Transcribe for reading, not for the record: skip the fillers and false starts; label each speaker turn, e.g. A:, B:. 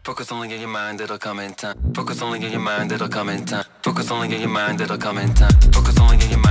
A: Focus only on your mind, it'll come in time. Focus only on your mind, it'll come in time. Focus only on your mind, it'll come in time. Focus only on your mind.